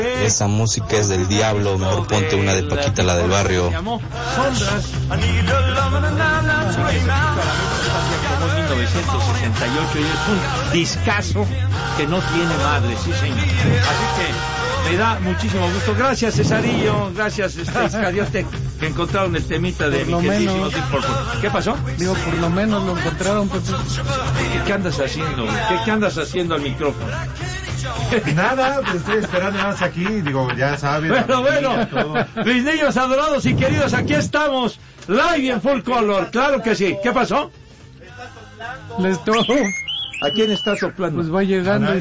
Esa música es del diablo, mejor ponte una de Paquita, la del barrio. Se llamó Sondras. Como 1968 y es un discazo que no tiene madre, sí señor. Así que me da muchísimo gusto. Gracias, Cesarillo. Gracias, Iscariote, que encontraron el temita de mi queridísimo Deep Purple. ¿Qué pasó? Digo, por lo menos lo encontraron. Pues... ¿Qué andas haciendo? ¿Qué andas haciendo al micrófono? Nada, pues estoy esperando nada más aquí. Digo, ya sabes. Bueno. Mis niños adorados y queridos, aquí estamos. Live en full color. Claro que sí. ¿Qué pasó? Les toco. ¿A quién está soplando? Pues va llegando.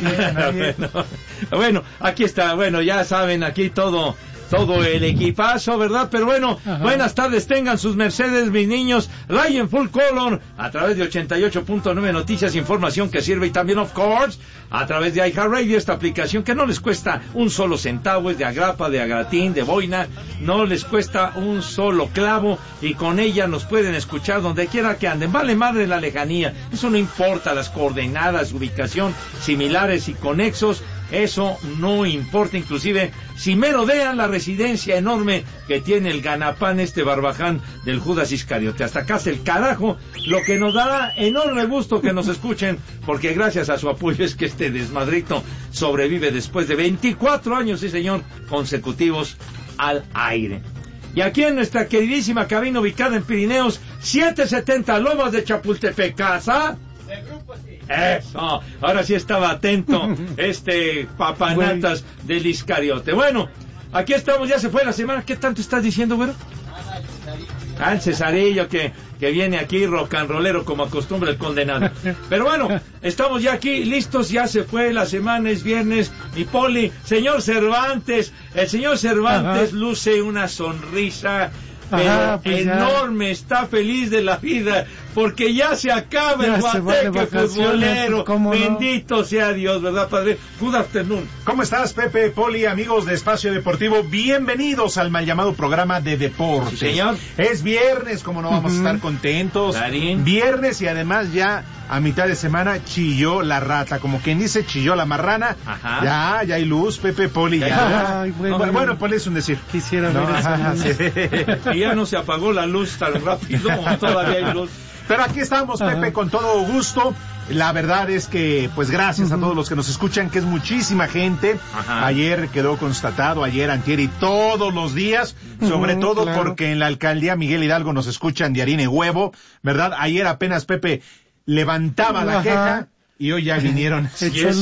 Bueno, aquí está. Bueno, ya saben, aquí todo el equipazo, ¿verdad? Pero bueno, buenas tardes, tengan sus mercedes, mis niños. Live en full color, a través de 88.9 Noticias, información que sirve, y también, of course, a través de iHeartRadio, esta aplicación que no les cuesta un solo centavo, es de agrapa, de agratín, de boina, no les cuesta un solo clavo, y con ella nos pueden escuchar donde quiera que anden. Vale madre la lejanía, eso no importa, las coordenadas, ubicación, similares y conexos, eso no importa, inclusive si merodean la residencia enorme que tiene el ganapán, este barbaján del Judas Iscariote. Hasta acá el carajo, lo que nos dará enorme gusto que nos escuchen, porque gracias a su apoyo es que este desmadrito sobrevive después de 24 años, sí señor, consecutivos al aire. Y aquí en nuestra queridísima cabina ubicada en Pirineos 770 Lomas de Chapultepec, casa... Eso, ahora sí estaba atento papanatas del Iscariote. Bueno, aquí estamos, ya se fue la semana. ¿Qué tanto estás diciendo, güero? El Cesarillo que viene aquí rock and rollero como acostumbra el condenado. Pero bueno, estamos ya aquí listos, ya se fue la semana, es viernes. Mi Poli, señor Cervantes, el señor Cervantes luce una sonrisa pero pues enorme, ya está feliz de la vida, porque ya se acaba el guateque futbolero. Bendito sea Dios, ¿verdad, padre? Good afternoon. ¿Cómo estás, Pepe, Poli, amigos de Espacio Deportivo? Bienvenidos al mal llamado programa de deportes. Sí, señor. Es viernes, como no vamos a estar contentos. Darín. Viernes, y además ya a mitad de semana chilló la rata, como quien dice chilló la marrana. Ajá. Ya hay luz, Pepe, Poli, ya. Ay, bueno, Poli es un decir. Quisiera ver eso. Y ya no se apagó la luz tan rápido, todavía hay luz. Pero aquí estamos, Pepe, con todo gusto. La verdad es que, pues gracias a todos los que nos escuchan, que es muchísima gente. Ayer quedó constatado, ayer, antier y todos los días, sobre todo porque en la alcaldía Miguel Hidalgo nos escuchan de harina y huevo, ¿verdad? Ayer apenas Pepe levantaba la queja y hoy ya vinieron. Es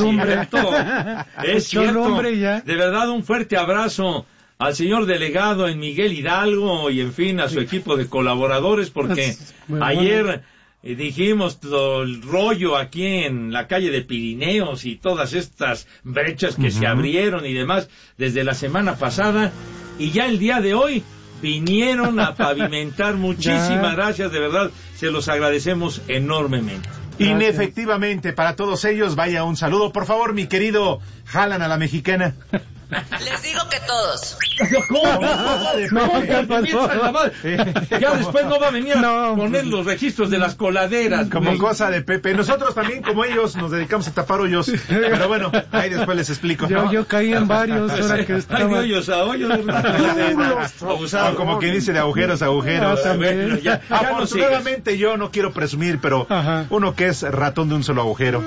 cierto. De verdad, un fuerte abrazo al señor delegado en Miguel Hidalgo y en fin a su equipo de colaboradores, porque ayer dijimos todo el rollo aquí en la calle de Pirineos y todas estas brechas que se abrieron y demás desde la semana pasada, y ya el día de hoy vinieron a pavimentar. Muchísimas gracias, de verdad, se los agradecemos enormemente. Inefectivamente, para todos ellos, vaya un saludo. Por favor, mi querido Jalan a la mexicana. Les digo que todos. ¿Cómo? Ya después no va a venir a poner los registros de las coladeras. Como cosa de Pepe. Nosotros también, como ellos, nos dedicamos a tapar hoyos. Pero bueno, ahí después les explico. Yo caí en varios. Ahora que estaba... Hay de hoyos a hoyos. Como quien dice, de agujeros a agujeros. Afortunadamente yo no quiero presumir, pero uno que es ratón de un solo agujero.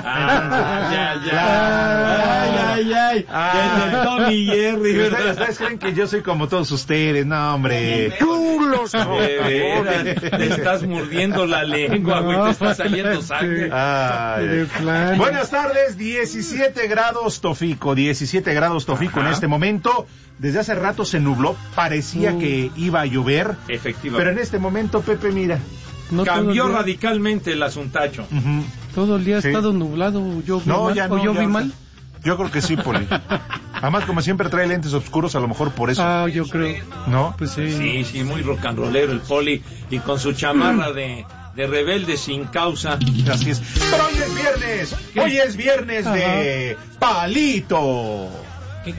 El Tommy Jerry, ¿verdad? ¿Ustedes creen que yo soy como todos ustedes? No, hombre. ¡Chulos! Te estás mordiendo la lengua, güey. Te está saliendo sangre. Buenas tardes, 17 grados Tofico. 17 grados Tofico en este momento. Desde hace rato se nubló. Parecía que iba a llover. Efectivamente. Pero en este momento, Pepe, mira. Cambió radicalmente el asuntacho. Todo el día ha estado nublado. ¿Yo vi mal? Yo creo que sí, Poli. Además, como siempre trae lentes oscuros, a lo mejor por eso. Yo creo. ¿No? Pues sí. Sí, muy rock and rollero el Poli. Y con su chamarra de rebelde sin causa. Así es. Pero hoy es viernes. Hoy es viernes de Palito.